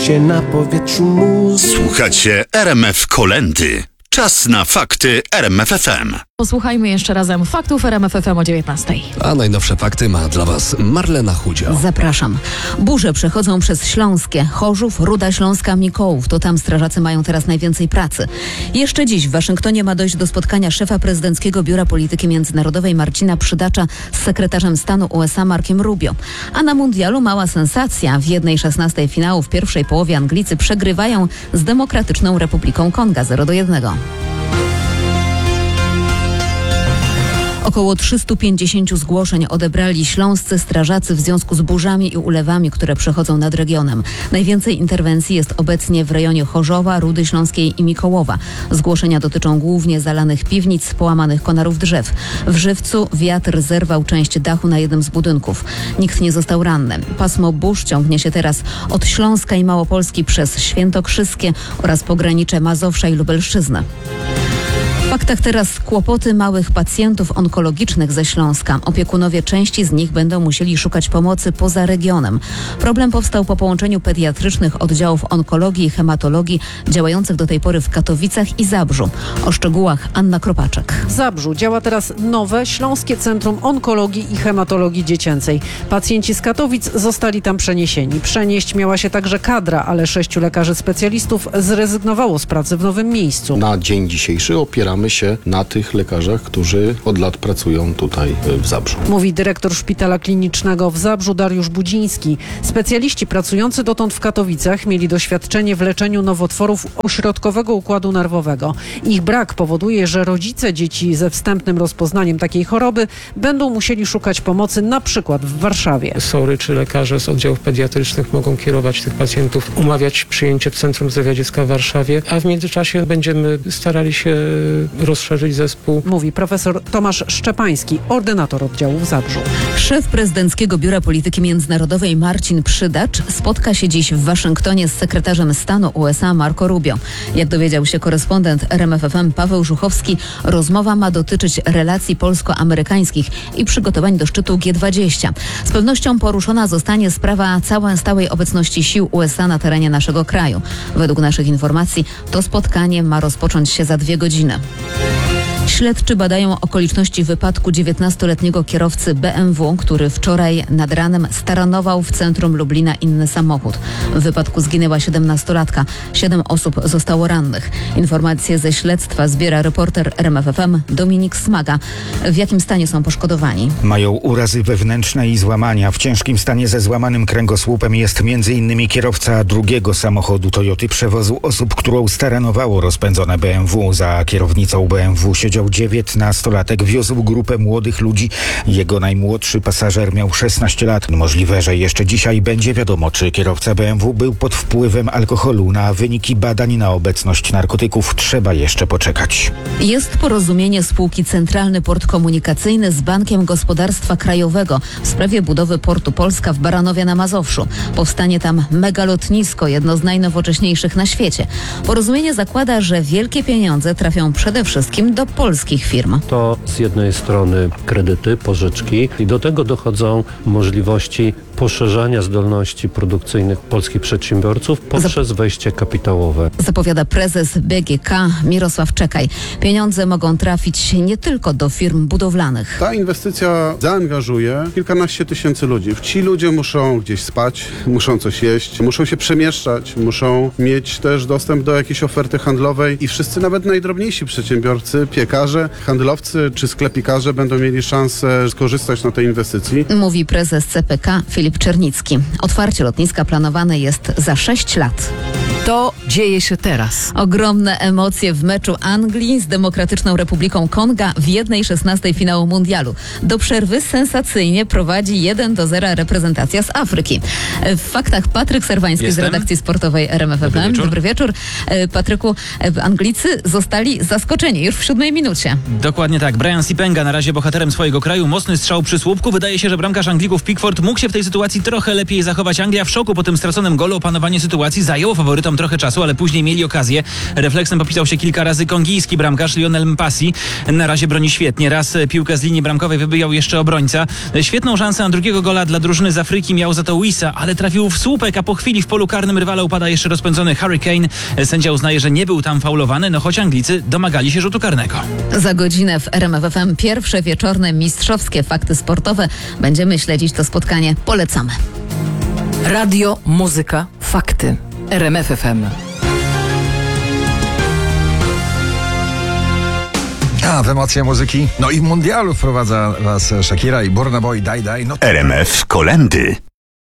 Na powietrzu Słuchacie RMF Kolędy. Czas na fakty RMF FM. Posłuchajmy jeszcze razem faktów RMF FM o 19:00. A najnowsze fakty ma dla Was Marlena Chudzio. Zapraszam. Burze przechodzą przez Śląskie. Chorzów, Ruda Śląska, Mikołów. To tam strażacy mają teraz najwięcej pracy. Jeszcze dziś w Waszyngtonie ma dojść do spotkania szefa prezydenckiego Biura Polityki Międzynarodowej Marcina Przydacza z sekretarzem stanu USA Markiem Rubio. A na mundialu mała sensacja. W 1/16 finału w pierwszej połowie Anglicy przegrywają z Demokratyczną Republiką Konga 0-1. Około 350 zgłoszeń odebrali śląscy strażacy w związku z burzami i ulewami, które przechodzą nad regionem. Najwięcej interwencji jest obecnie w rejonie Chorzowa, Rudy Śląskiej i Mikołowa. Zgłoszenia dotyczą głównie zalanych piwnic, połamanych konarów drzew. W Żywcu wiatr zerwał część dachu na jednym z budynków. Nikt nie został ranny. Pasmo burz ciągnie się teraz od Śląska i Małopolski przez Świętokrzyskie oraz pogranicze Mazowsza i Lubelszczyzny. W faktach teraz kłopoty małych pacjentów onkologicznych ze Śląska. Opiekunowie części z nich będą musieli szukać pomocy poza regionem. Problem powstał po połączeniu pediatrycznych oddziałów onkologii i hematologii działających do tej pory w Katowicach i Zabrzu. O szczegółach Anna Kropaczek. W Zabrzu działa teraz nowe Śląskie Centrum Onkologii i Hematologii Dziecięcej. Pacjenci z Katowic zostali tam przeniesieni. Przenieść miała się także kadra, ale 6 lekarzy specjalistów zrezygnowało z pracy w nowym miejscu. Na dzień dzisiejszy opieramy się na tych lekarzach, którzy od lat pracują tutaj w Zabrzu. Mówi dyrektor Szpitala Klinicznego w Zabrzu Dariusz Budziński. Specjaliści pracujący dotąd w Katowicach mieli doświadczenie w leczeniu nowotworów ośrodkowego układu nerwowego. Ich brak powoduje, że rodzice dzieci ze wstępnym rozpoznaniem takiej choroby będą musieli szukać pomocy na przykład w Warszawie. SOR-y czy lekarze z oddziałów pediatrycznych mogą kierować tych pacjentów, umawiać przyjęcie w Centrum Zdrowia Dziecka w Warszawie, a w międzyczasie będziemy starali się rozszerzyć zespół. Mówi profesor Tomasz Szczepański, ordynator oddziału w Zabrzu. Szef prezydenckiego Biura Polityki Międzynarodowej Marcin Przydacz spotka się dziś w Waszyngtonie z sekretarzem stanu USA Marco Rubio. Jak dowiedział się korespondent RMF FM Paweł Żuchowski, rozmowa ma dotyczyć relacji polsko-amerykańskich i przygotowań do szczytu G20. Z pewnością poruszona zostanie sprawa całej stałej obecności sił USA na terenie naszego kraju. Według naszych informacji to spotkanie ma rozpocząć się za 2 godziny. Śledczy badają okoliczności wypadku 19-letniego kierowcy BMW, który wczoraj nad ranem staranował w centrum Lublina inny samochód. W wypadku zginęła 17-latka. 7 osób zostało rannych. Informacje ze śledztwa zbiera reporter RMF FM Dominik Smaga. W jakim stanie są poszkodowani? Mają urazy wewnętrzne i złamania. W ciężkim stanie ze złamanym kręgosłupem jest m.in. kierowca drugiego samochodu Toyoty przewozu osób, którą staranowało rozpędzone BMW. Za kierownicą BMW siedział 19-latek, wiózł grupę młodych ludzi. Jego najmłodszy pasażer miał 16 lat. Możliwe, że jeszcze dzisiaj będzie wiadomo, czy kierowca BMW był pod wpływem alkoholu. Na wyniki badań na obecność narkotyków trzeba jeszcze poczekać. Jest porozumienie spółki Centralny Port Komunikacyjny z Bankiem Gospodarstwa Krajowego w sprawie budowy portu Polska w Baranowie na Mazowszu. Powstanie tam megalotnisko, jedno z najnowocześniejszych na świecie. Porozumienie zakłada, że wielkie pieniądze trafią przede wszystkim do polskich firm. To z jednej strony kredyty, pożyczki i do tego dochodzą możliwości poszerzania zdolności produkcyjnych polskich przedsiębiorców poprzez wejście kapitałowe. Zapowiada prezes BGK Mirosław Czekaj. Pieniądze mogą trafić nie tylko do firm budowlanych. Ta inwestycja zaangażuje kilkanaście tysięcy ludzi. Ci ludzie muszą gdzieś spać, muszą coś jeść, muszą się przemieszczać, muszą mieć też dostęp do jakiejś oferty handlowej i wszyscy, nawet najdrobniejsi przedsiębiorcy, piekarze, handlowcy czy sklepikarze będą mieli szansę skorzystać na tej inwestycji. Mówi prezes CPK Filip Czernicki. Otwarcie lotniska planowane jest za 6 lat. To dzieje się teraz. Ogromne emocje w meczu Anglii z Demokratyczną Republiką Konga w 1/16 finału mundialu. Do przerwy sensacyjnie prowadzi 1-0 reprezentacja z Afryki. W faktach Patryk Serwański z redakcji sportowej RMF FM. Dobry wieczór. Patryku, Anglicy zostali zaskoczeni już w 7 minucie. Dokładnie tak. Brian Sipenga na razie bohaterem swojego kraju. Mocny strzał przy słupku. Wydaje się, że bramkarz Anglików Pickford mógł się w tej sytuacji trochę lepiej zachować. Anglia w szoku po tym straconym golu. Opanowanie sytuacji zajęło faworytom zawodnikom trochę czasu, ale później mieli okazję. Refleksem popisał się kilka razy kongijski bramkarz Lionel Mpasi. Na razie broni świetnie. Raz piłkę z linii bramkowej wybijał jeszcze obrońca. Świetną szansę na drugiego gola dla drużyny z Afryki miał za to Wissa, ale trafił w słupek, a po chwili w polu karnym rywala upada jeszcze rozpędzony Harry Kane. Sędzia uznaje, że nie był tam faulowany, no choć Anglicy domagali się rzutu karnego. Za godzinę w RMF FM pierwsze wieczorne mistrzowskie fakty sportowe. Będziemy śledzić to spotkanie. Polecamy. Radio, muzyka, fakty. RMF FM. A w emocje muzyki, no i w mundialu wprowadza was Shakira i Burna Boy Daj Daj. RMF Kolendy.